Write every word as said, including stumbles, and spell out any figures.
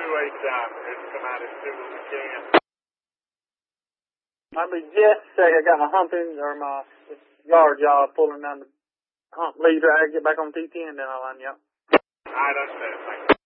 two-way stop. Let's come out as soon as we can. I'll be just a sec. I got my humping or my yard job pulling down the hump leader. I get back on T ten, then I'll line you up. All right, understand. Thank you.